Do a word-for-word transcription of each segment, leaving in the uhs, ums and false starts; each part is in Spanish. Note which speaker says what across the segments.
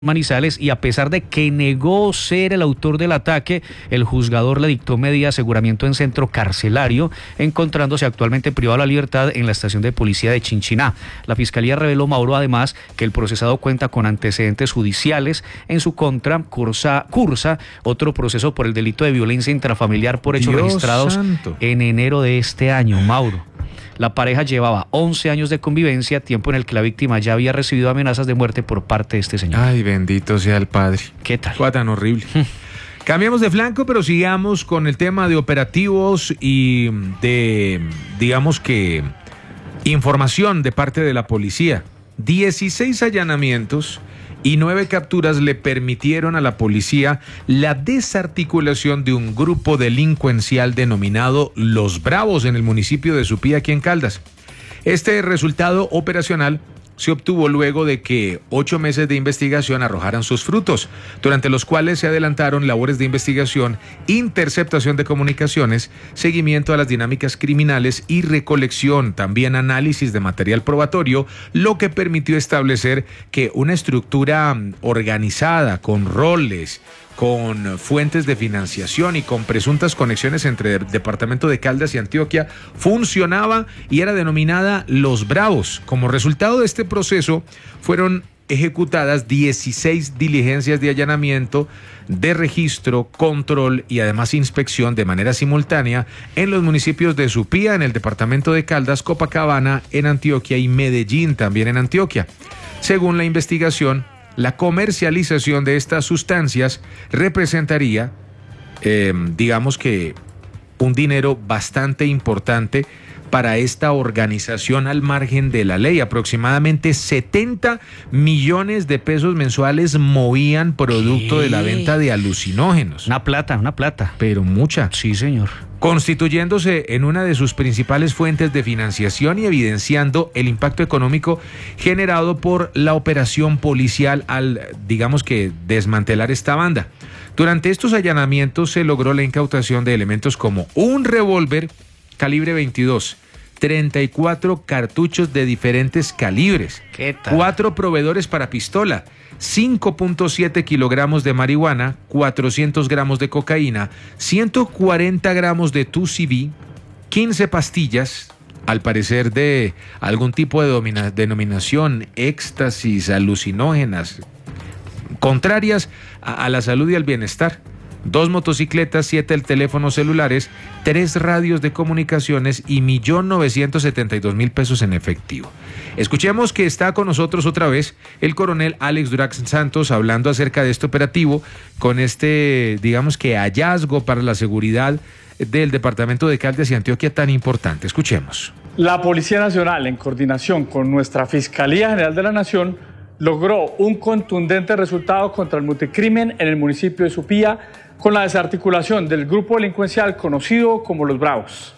Speaker 1: Manizales, y a pesar de que negó ser el autor del ataque, el juzgador le dictó medida de aseguramiento en centro carcelario, encontrándose actualmente privado de la libertad en la estación de policía de Chinchiná. La fiscalía reveló, Mauro, además, que el procesado cuenta con antecedentes judiciales en su contra, cursa, cursa otro proceso por el delito de violencia intrafamiliar por hechos
Speaker 2: Dios
Speaker 1: registrados
Speaker 2: santo.
Speaker 1: en enero de este año, Mauro. La pareja llevaba once años de convivencia, tiempo en el que la víctima ya había recibido amenazas de muerte por parte de este señor.
Speaker 2: Ay, bendito sea el Padre.
Speaker 1: ¿Qué tal?
Speaker 2: Fue tan horrible. Cambiamos de flanco, pero sigamos con el tema de operativos y de, digamos que, información de parte de la policía. dieciséis allanamientos y nueve capturas le permitieron a la policía la desarticulación de un grupo delincuencial denominado Los Bravos en el municipio de Supía, aquí en Caldas. Este resultado operacional se obtuvo luego de que ocho meses de investigación arrojaran sus frutos, durante los cuales se adelantaron labores de investigación, interceptación de comunicaciones, seguimiento a las dinámicas criminales y recolección, también análisis de material probatorio, lo que permitió establecer que una estructura organizada, con roles, con fuentes de financiación y con presuntas conexiones entre el departamento de Caldas y Antioquia, funcionaba y era denominada Los Bravos. Como resultado de este proceso, fueron ejecutadas dieciséis diligencias de allanamiento, de registro, control y además inspección de manera simultánea en los municipios de Supía, en el departamento de Caldas, Copacabana, en Antioquia, y Medellín, también en Antioquia. Según la investigación, la comercialización de estas sustancias representaría, eh, digamos que, un dinero bastante importante para esta organización al margen de la ley. Aproximadamente setenta millones de pesos mensuales movían producto
Speaker 1: ¿Qué?
Speaker 2: de la venta de alucinógenos.
Speaker 1: Una plata, una plata.
Speaker 2: Pero mucha.
Speaker 1: Sí, señor.
Speaker 2: Constituyéndose en una de sus principales fuentes de financiación y evidenciando el impacto económico generado por la operación policial al, digamos que, desmantelar esta banda. Durante estos allanamientos se logró la incautación de elementos como un revólver calibre veintidós, treinta y cuatro cartuchos de diferentes calibres,
Speaker 1: ¿Qué tal?
Speaker 2: cuatro proveedores para pistola, cinco punto siete kilogramos de marihuana, cuatrocientos gramos de cocaína, ciento cuarenta gramos de dos C B, quince pastillas, al parecer de algún tipo de domina, denominación, éxtasis, alucinógenas, contrarias a, a la salud y al bienestar. Dos motocicletas, siete teléfonos celulares, tres radios de comunicaciones y un millón novecientos setenta y dos mil pesos en efectivo. Escuchemos que está con nosotros otra vez el coronel Alex Durax Santos hablando acerca de este operativo con este, digamos que, hallazgo para la seguridad del departamento de Caldas y Antioquia tan importante. Escuchemos.
Speaker 3: La Policía Nacional, en coordinación con nuestra Fiscalía General de la Nación, logró un contundente resultado contra el multicrimen en el municipio de Supía con la desarticulación del grupo delincuencial conocido como Los Bravos.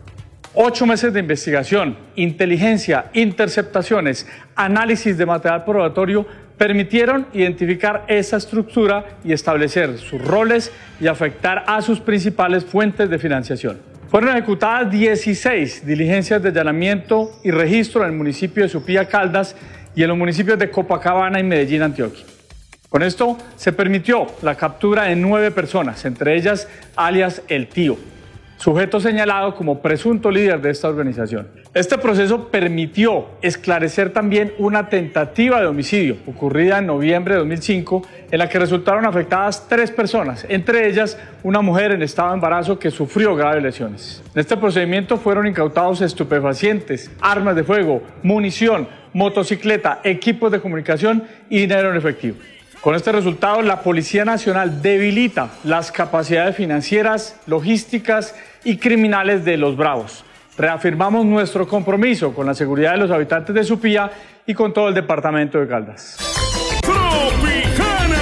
Speaker 3: Ocho meses de investigación, inteligencia, interceptaciones, análisis de material probatorio permitieron identificar esa estructura y establecer sus roles y afectar a sus principales fuentes de financiación. Fueron ejecutadas dieciséis diligencias de allanamiento y registro en el municipio de Supía, Caldas, y en los municipios de Copacabana y Medellín, Antioquia. Con esto se permitió la captura de nueve personas, entre ellas alias El Tío, sujeto señalado como presunto líder de esta organización. Este proceso permitió esclarecer también una tentativa de homicidio ocurrida en noviembre de dos mil cinco, en la que resultaron afectadas tres personas, entre ellas una mujer en estado de embarazo que sufrió graves lesiones. En este procedimiento fueron incautados estupefacientes, armas de fuego, munición, motocicleta, equipos de comunicación y dinero en efectivo. Con este resultado, la Policía Nacional debilita las capacidades financieras, logísticas y criminales de Los Bravos. Reafirmamos nuestro compromiso con la seguridad de los habitantes de Supía y con todo el departamento de Caldas.
Speaker 4: ¡Tropicana!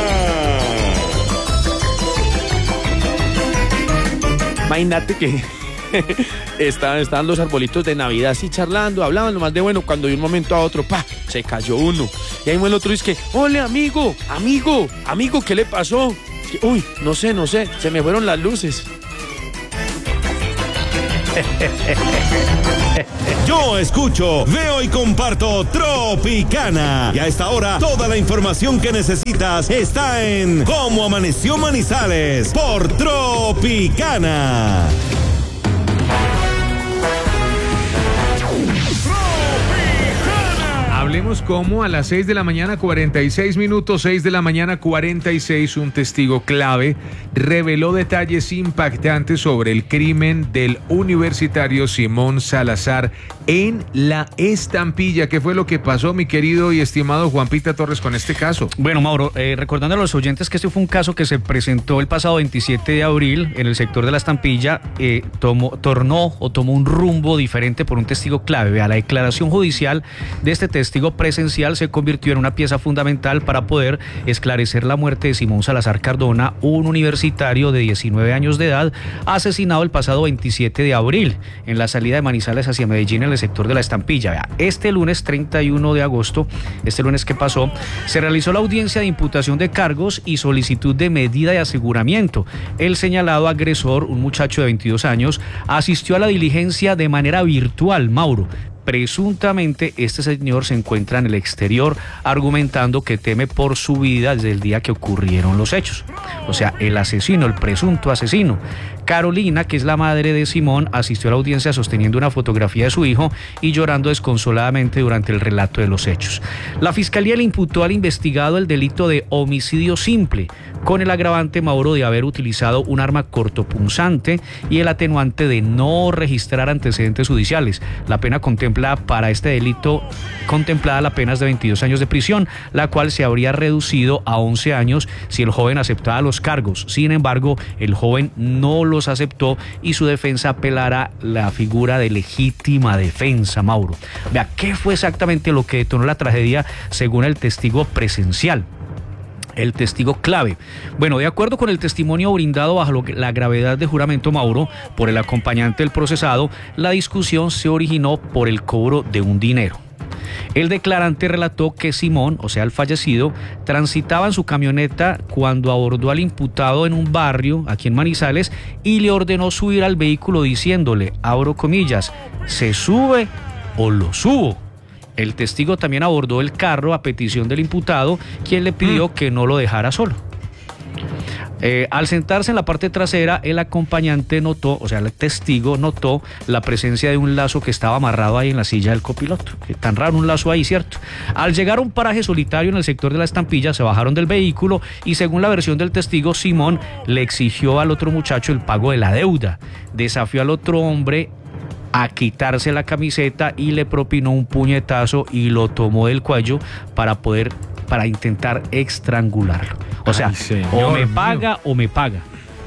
Speaker 5: Imagínate que estaban, estaban los arbolitos de Navidad así charlando, hablaban nomás de bueno, cuando de un momento a otro, pa, se cayó uno. Y ahí el otro dice que, ole amigo, amigo, amigo, ¿qué le pasó? Que, uy, no sé, no sé, se me fueron las luces.
Speaker 4: Yo escucho, veo y comparto Tropicana. Y a esta hora, toda la información que necesitas está en Cómo Amaneció Manizales por Tropicana.
Speaker 2: Hablemos como a las seis de la mañana cuarenta y seis minutos, seis de la mañana cuarenta y seis, un testigo clave reveló detalles impactantes sobre el crimen del universitario Simón Salazar en La Estampilla. ¿Qué fue lo que pasó, mi querido y estimado Juan Pita Torres, con este caso?
Speaker 1: Bueno, Mauro, eh, recordando a los oyentes que este fue un caso que se presentó el pasado veintisiete de abril en el sector de La Estampilla, eh, tomó, tornó o tomó un rumbo diferente por un testigo clave. Vea, la declaración judicial de este testigo presencial se convirtió en una pieza fundamental para poder esclarecer la muerte de Simón Salazar Cardona, un universitario de diecinueve años de edad, asesinado el pasado veintisiete de abril en la salida de Manizales hacia Medellín en el sector de La Estampilla. Vea, este lunes treinta y uno de agosto, este lunes que pasó, se realizó la audiencia de imputación de cargos y solicitud de medida de aseguramiento. El señalado agresor, un muchacho de veintidós años, asistió a la diligencia de manera virtual, Mauro. Presuntamente este señor se encuentra en el exterior argumentando que teme por su vida desde el día que ocurrieron los hechos. O sea, el asesino, el presunto asesino. Carolina, que es la madre de Simón, asistió a la audiencia sosteniendo una fotografía de su hijo y llorando desconsoladamente durante el relato de los hechos. La fiscalía le imputó al investigado el delito de homicidio simple, con el agravante, Mauro, de haber utilizado un arma cortopunzante y el atenuante de no registrar antecedentes judiciales. La pena contempla para este delito contemplada la pena de veintidós años de prisión, la cual se habría reducido a once años si el joven aceptaba los cargos. Sin embargo, el joven no los aceptó y su defensa apelará la figura de legítima defensa, Mauro. Vea, ¿qué fue exactamente lo que detonó la tragedia según el testigo presencial? El testigo clave. Bueno, de acuerdo con el testimonio brindado bajo lo que, la gravedad de juramento, Mauro, por el acompañante del procesado, la discusión se originó por el cobro de un dinero. El declarante relató que Simón, o sea el fallecido, transitaba en su camioneta cuando abordó al imputado en un barrio aquí en Manizales y le ordenó subir al vehículo diciéndole, abro comillas, ¿se sube o lo subo? El testigo también abordó el carro a petición del imputado, quien le pidió mm. que no lo dejara solo. Eh, al sentarse en la parte trasera, el acompañante notó, o sea, el testigo notó la presencia de un lazo que estaba amarrado ahí en la silla del copiloto. Que tan raro un lazo ahí, ¿cierto? Al llegar a un paraje solitario en el sector de La Estampilla, se bajaron del vehículo y, según la versión del testigo, Simón le exigió al otro muchacho el pago de la deuda. Desafió al otro hombre a quitarse la camiseta y le propinó un puñetazo y lo tomó del cuello para poder, para intentar estrangularlo. O sea, Ay, señor, o me paga mío. o me paga.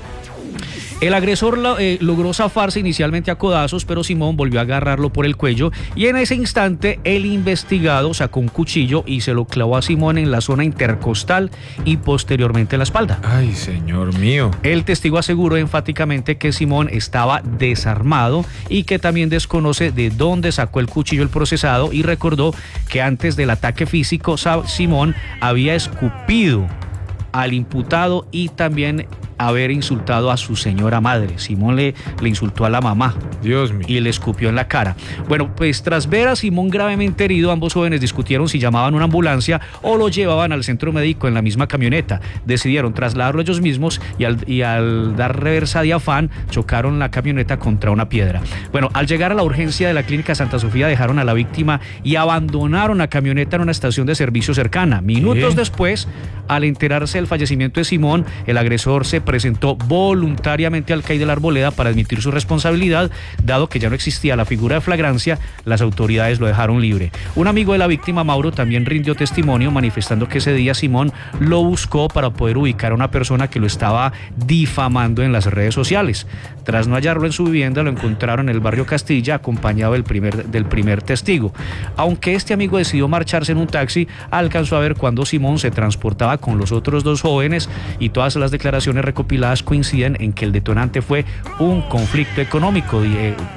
Speaker 1: El agresor eh, logró zafarse inicialmente a codazos, pero Simón volvió a agarrarlo por el cuello y en ese instante el investigado sacó un cuchillo y se lo clavó a Simón en la zona intercostal y posteriormente en la espalda.
Speaker 2: Ay, señor mío.
Speaker 1: El testigo aseguró enfáticamente que Simón estaba desarmado y que también desconoce de dónde sacó el cuchillo el procesado, y recordó que antes del ataque físico Simón había escupido al imputado y también haber insultado a su señora madre. Simón le, le insultó a la mamá.
Speaker 2: Dios mío.
Speaker 1: Y le escupió en la cara. Bueno, pues tras ver a Simón gravemente herido, ambos jóvenes discutieron si llamaban una ambulancia o lo llevaban al centro médico en la misma camioneta. Decidieron trasladarlo ellos mismos y al, y al dar reversa de afán, chocaron la camioneta contra una piedra. Bueno, al llegar a la urgencia de la clínica Santa Sofía, dejaron a la víctima y abandonaron la camioneta en una estación de servicio cercana. Minutos ¿Qué? después, al enterarse del fallecimiento de Simón, el agresor se presentó voluntariamente al C A I de la Arboleda para admitir su responsabilidad. Dado que ya no existía la figura de flagrancia, las autoridades lo dejaron libre. Un amigo de la víctima, Mauro, también rindió testimonio manifestando que ese día Simón lo buscó para poder ubicar a una persona que lo estaba difamando en las redes sociales. Tras no hallarlo en su vivienda, lo encontraron en el barrio Castilla acompañado del primer, del primer testigo. Aunque este amigo decidió marcharse en un taxi, alcanzó a ver cuando Simón se transportaba con los otros dos jóvenes, y todas las declaraciones recopiladas coinciden en que el detonante fue un conflicto económico.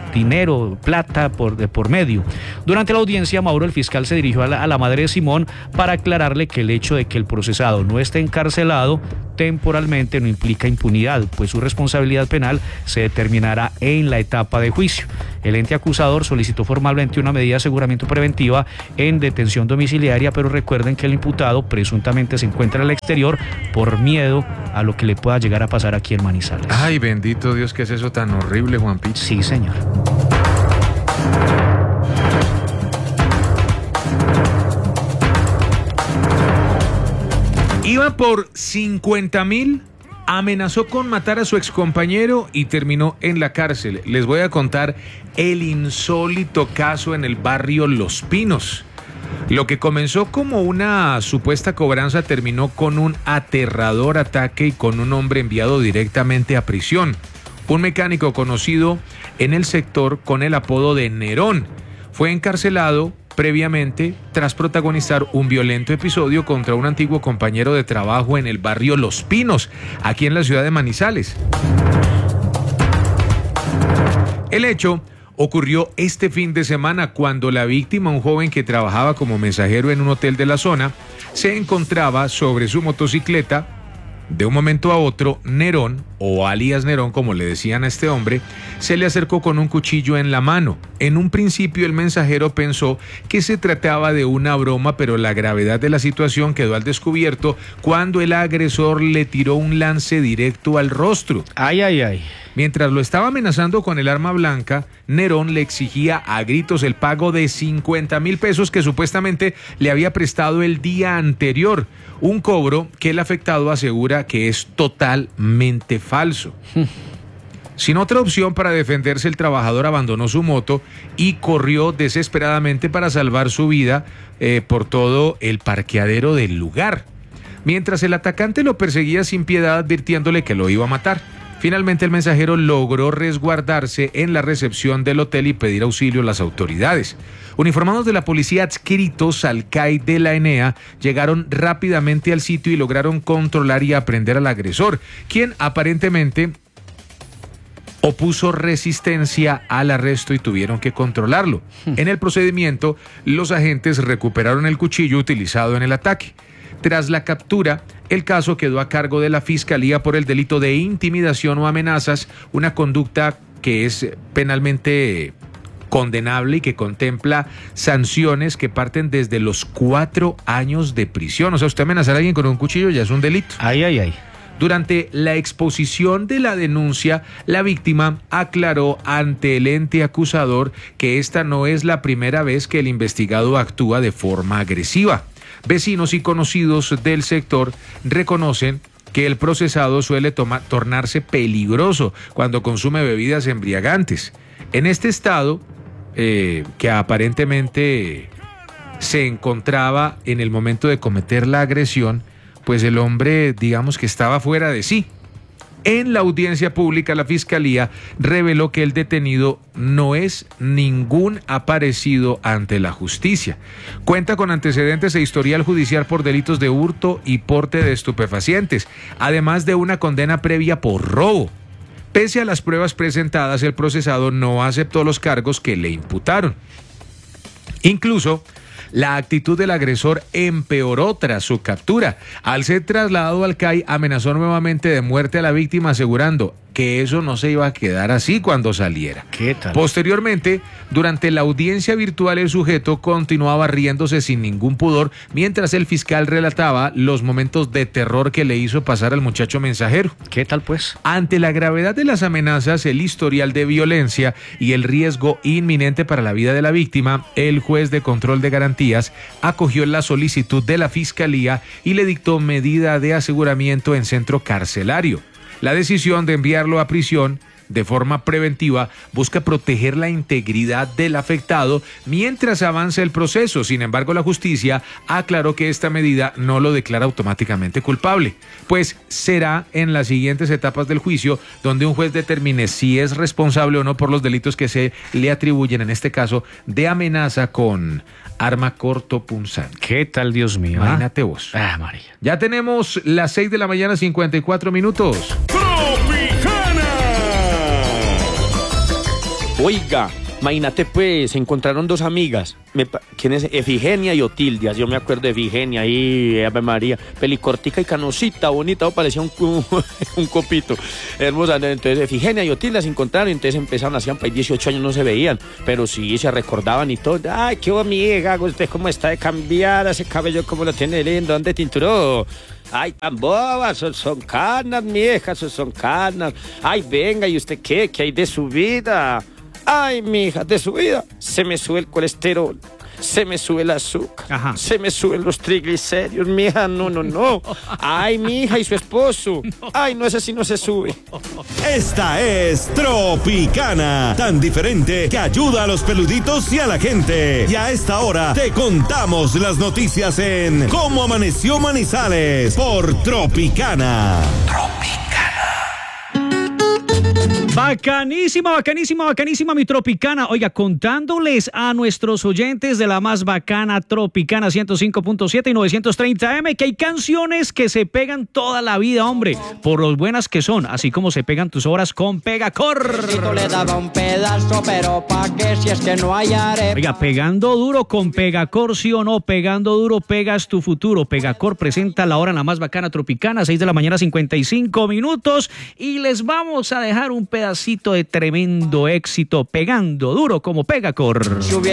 Speaker 1: dinero, plata por, de por medio. Durante la audiencia, Mauro, el fiscal, se dirigió a la, a la madre de Simón para aclararle que el hecho de que el procesado no esté encarcelado temporalmente no implica impunidad, pues su responsabilidad penal se determinará en la etapa de juicio. El ente acusador solicitó formalmente una medida de aseguramiento preventiva en detención domiciliaria, pero recuerden que el imputado presuntamente se encuentra al exterior por miedo a lo que le pueda llegar a pasar aquí en Manizales.
Speaker 2: Ay, bendito Dios, ¿qué es eso tan horrible, Juanpito?
Speaker 1: Sí, señor.
Speaker 2: Iba por cincuenta mil, amenazó con matar a su excompañero y terminó en la cárcel. Les voy a contar el insólito caso en el barrio Los Pinos. Lo que comenzó como una supuesta cobranza terminó con un aterrador ataque y con un hombre enviado directamente a prisión. Un mecánico conocido en el sector con el apodo de Nerón fue encarcelado previamente tras protagonizar un violento episodio contra un antiguo compañero de trabajo en el barrio Los Pinos, aquí en la ciudad de Manizales. El hecho ocurrió este fin de semana cuando la víctima, un joven que trabajaba como mensajero en un hotel de la zona, se encontraba sobre su motocicleta. De un momento a otro, Nerón, o alias Nerón como le decían a este hombre, se le acercó con un cuchillo en la mano. En un principio el mensajero pensó que se trataba de una broma, pero la gravedad de la situación quedó al descubierto cuando el agresor le tiró un lance directo al rostro.
Speaker 1: Ay, ay, ay.
Speaker 2: Mientras lo estaba amenazando con el arma blanca, Nerón le exigía a gritos el pago de cincuenta mil pesos que supuestamente le había prestado el día anterior, un cobro que el afectado asegura que es totalmente falso. Sin otra opción para defenderse, el trabajador abandonó su moto y corrió desesperadamente para salvar su vida eh, por todo el parqueadero del lugar, mientras el atacante lo perseguía sin piedad, advirtiéndole que lo iba a matar. Finalmente el mensajero logró resguardarse en la recepción del hotel y pedir auxilio a las autoridades. Uniformados de la policía adscritos al C A I de la E N E A llegaron rápidamente al sitio y lograron controlar y aprender al agresor, quien aparentemente opuso resistencia al arresto y tuvieron que controlarlo. En el procedimiento, los agentes recuperaron el cuchillo utilizado en el ataque. Tras la captura, el caso quedó a cargo de la Fiscalía por el delito de intimidación o amenazas, una conducta que es penalmente condenable y que contempla sanciones que parten desde los cuatro años de prisión. O sea, usted amenazar a alguien con un cuchillo ya es un delito.
Speaker 1: Ay, ay, ay.
Speaker 2: Durante la exposición de la denuncia, la víctima aclaró ante el ente acusador que esta no es la primera vez que el investigado actúa de forma agresiva. Vecinos y conocidos del sector reconocen que el procesado suele toma, tornarse peligroso cuando consume bebidas embriagantes. En este estado, eh, que aparentemente se encontraba en el momento de cometer la agresión, pues el hombre, digamos que estaba fuera de sí. En la audiencia pública, la Fiscalía reveló que el detenido no es ningún aparecido ante la justicia. Cuenta con antecedentes e historial judicial por delitos de hurto y porte de estupefacientes, además de una condena previa por robo. Pese a las pruebas presentadas, el procesado no aceptó los cargos que le imputaron. Incluso, la actitud del agresor empeoró tras su captura. Al ser trasladado al C A I, amenazó nuevamente de muerte a la víctima, asegurando que eso no se iba a quedar así cuando saliera.
Speaker 1: ¿Qué tal?
Speaker 2: Posteriormente, durante la audiencia virtual, el sujeto continuaba riéndose sin ningún pudor, mientras el fiscal relataba los momentos de terror que le hizo pasar al muchacho mensajero.
Speaker 1: ¿Qué tal, pues?
Speaker 2: Ante la gravedad de las amenazas, el historial de violencia y el riesgo inminente para la vida de la víctima, el juez de control de garantías acogió la solicitud de la Fiscalía y le dictó medida de aseguramiento en centro carcelario. La decisión de enviarlo a prisión de forma preventiva busca proteger la integridad del afectado mientras avanza el proceso. Sin embargo, la justicia aclaró que esta medida no lo declara automáticamente culpable, pues será en las siguientes etapas del juicio donde un juez determine si es responsable o no por los delitos que se le atribuyen, en este caso de amenaza con arma cortopunzante.
Speaker 1: ¿Qué tal, Dios mío?
Speaker 2: Imagínate vos.
Speaker 1: Ah, María.
Speaker 2: Ya tenemos las seis de la mañana, cincuenta y cuatro minutos.
Speaker 4: Tropicana.
Speaker 5: Oiga, imagínate pues, se encontraron dos amigas. Me, ¿Quién es? Efigenia y Otildia. Yo me acuerdo de Efigenia y Ave María. Pelicortica y canosita, bonita, oh, parecía un, un, un copito. Hermosa. Entonces Efigenia y Otildia se encontraron y entonces empezaron, hacían pues dieciocho años no se veían, pero sí se recordaban y todo. Ay, qué amiga, usted cómo está de cambiada, ese cabello cómo lo tiene lindo, ¿dónde tinturó? Ay, tan bobas, son, son canas, mi hija, son, son canas. Ay, venga, ¿y usted qué? ¿Qué hay de su vida? Ay, mija, de su vida se me sube el colesterol, se me sube el azúcar, Ajá. se me suben los triglicéridos, mija, no, no, no. Ay, mija, y su esposo. Ay, no, ese sí no se sube.
Speaker 4: Esta es Tropicana, tan diferente que ayuda a los peluditos y a la gente. Y a esta hora te contamos las noticias en Cómo Amaneció Manizales por Tropicana. Tropicana.
Speaker 1: Bacanísima, bacanísima, bacanísima mi Tropicana. Oiga, contándoles a nuestros oyentes de la más bacana Tropicana ciento cinco punto siete y novecientos treinta eme que hay canciones que se pegan toda la vida, hombre, por lo buenas que son, así como se pegan tus horas con Pegacor.
Speaker 6: Le daba un pedazo, pero pa' qué si es que no hay arepa.
Speaker 1: Oiga, pegando duro con Pegacor, sí o no, pegando duro pegas tu futuro. Pegacor presenta la hora en la más bacana Tropicana, seis de la mañana, cincuenta y cinco minutos, y les vamos a dejar un pedacito de tremendo éxito, pegando duro como Pegacor.